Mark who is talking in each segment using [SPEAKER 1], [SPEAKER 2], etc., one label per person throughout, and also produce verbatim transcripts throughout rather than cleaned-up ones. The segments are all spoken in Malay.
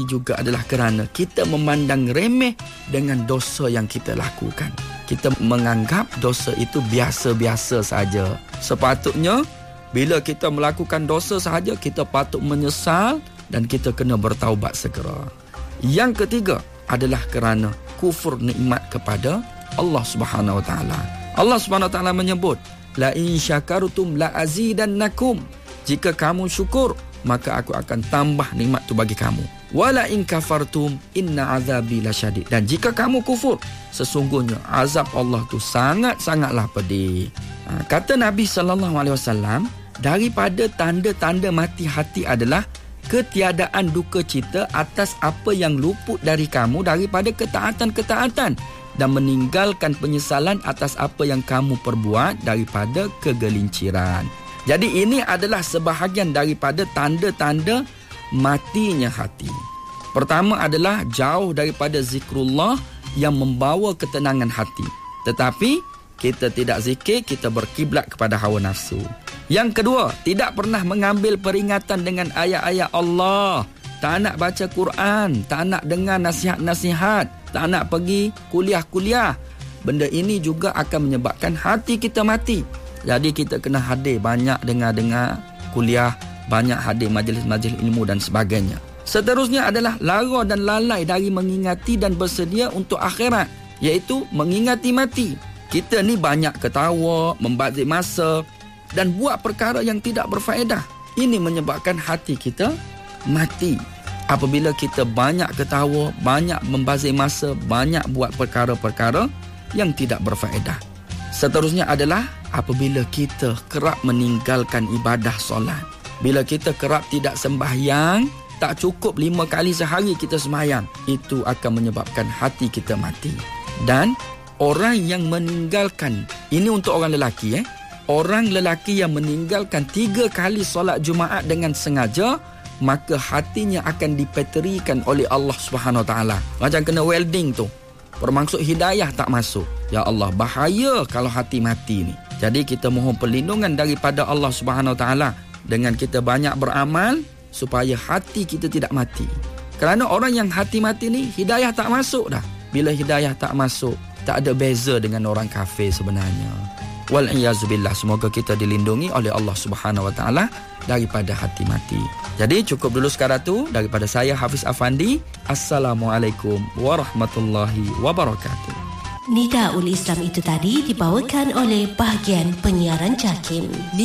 [SPEAKER 1] juga adalah kerana kita memandang remeh dengan dosa yang kita lakukan. Kita menganggap dosa itu biasa-biasa saja. Sepatutnya bila kita melakukan dosa sahaja, kita patut menyesal dan kita kena bertaubat segera. Yang ketiga adalah kerana kufur nikmat kepada Allah Subhanahu Wa Taala. Allah Subhanahu Wa Taala menyebut, la in syakartum la azidannakum. Jika kamu syukur, maka aku akan tambah nikmat tu bagi kamu. Wala in kafartum inna azabi lasyadid. Dan jika kamu kufur, sesungguhnya azab Allah tu sangat-sangatlah pedih. Ha, kata Nabi sallallahu alaihi wasallam, daripada tanda-tanda mati hati adalah ketiadaan duka cita atas apa yang luput dari kamu daripada ketaatan-ketaatan dan meninggalkan penyesalan atas apa yang kamu perbuat daripada kegelinciran. Jadi ini adalah sebahagian daripada tanda-tanda matinya hati. Pertama adalah jauh daripada zikrullah yang membawa ketenangan hati. Tetapi kita tidak zikir, kita berkiblat kepada hawa nafsu. Yang kedua, tidak pernah mengambil peringatan dengan ayat-ayat Allah. Tak nak baca Quran, tak nak dengar nasihat-nasihat, tak nak pergi kuliah-kuliah. Benda ini juga akan menyebabkan hati kita mati. Jadi kita kena hadir banyak dengar-dengar kuliah, banyak hadir majlis-majlis ilmu dan sebagainya. Seterusnya adalah lara dan lalai dari mengingati dan bersedia untuk akhirat, iaitu mengingati mati. Kita ni banyak ketawa, membazir masa dan buat perkara yang tidak berfaedah. Ini menyebabkan hati kita mati. Apabila kita banyak ketawa, banyak membazir masa, banyak buat perkara-perkara yang tidak berfaedah. Seterusnya adalah apabila kita kerap meninggalkan ibadah solat. Bila kita kerap tidak sembahyang, tak cukup lima kali sehari kita sembahyang, itu akan menyebabkan hati kita mati. Dan orang yang meninggalkan, ini untuk orang lelaki eh, orang lelaki yang meninggalkan tiga kali solat Jumaat dengan sengaja, maka hatinya akan dipeterikan oleh Allah Subhanahu Wa Taala. Macam kena welding tu. Bermaksud hidayah tak masuk. Ya Allah, bahaya kalau hati mati ni. Jadi kita mohon perlindungan daripada Allah Subhanahu Wa Taala dengan kita banyak beramal supaya hati kita tidak mati. Kerana orang yang hati mati ni hidayah tak masuk dah. Bila hidayah tak masuk, tak ada beza dengan orang kafir sebenarnya. Wal-iyazubillah, semoga kita dilindungi oleh Allah Subhanahu Wa Taala daripada hati mati. Jadi cukup dulu sekarang tu daripada saya Hafiz Afandi. Assalamualaikum warahmatullahi wabarakatuh.
[SPEAKER 2] Nidaul Islam itu tadi dibawakan oleh bahagian penyiaran JAKIM.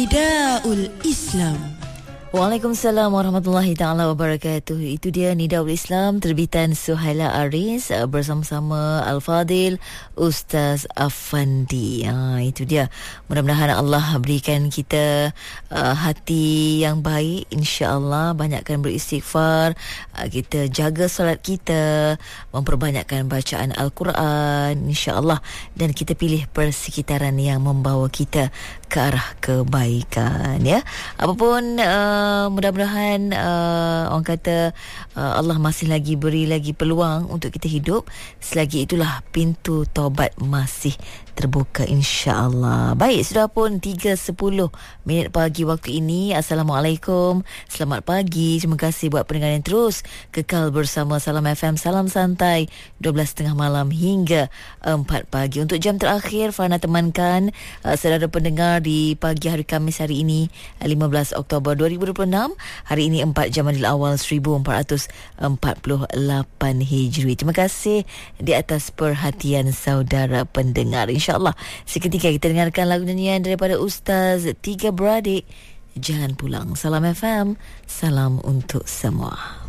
[SPEAKER 3] Nidaul Islam.
[SPEAKER 4] Waalaikumsalam warahmatullahi taala wabarakatuh. Itu dia Nidaul Islam terbitan Suhaila Aris bersama-sama Al-Fadil Ustaz Afandi. Ha, itu dia. Mudah-mudahan Allah berikan kita uh, hati yang baik, insya-Allah. Banyakkan beristighfar, uh, kita jaga solat kita, memperbanyakkan bacaan Al-Quran, insya-Allah, dan kita pilih persekitaran yang membawa kita ke arah kebaikan, ya. Apapun uh, mudah-mudahan uh, orang kata uh, Allah masih lagi beri lagi peluang untuk kita hidup. Selagi itulah pintu taubat masih terbuka, insya-Allah. Baik, sudah pun tiga sepuluh minit pagi waktu ini. Assalamualaikum, selamat pagi. Terima kasih buat pendengar yang terus kekal bersama Salam F M, Salam Santai, dua belas tiga puluh malam hingga empat pagi. Untuk jam terakhir, Fana temankan uh, saudara pendengar di pagi hari Khamis hari ini, lima belas Oktober dua ribu dua puluh enam. Hari ini empat Jamadil Awal seribu empat ratus empat puluh lapan Hijri. Terima kasih di atas perhatian saudara pendengar. InsyaAllah seketika kita dengarkan lagu nyanyian daripada Ustaz Tiga Beradik. Jangan pulang. Salam F M, salam untuk semua.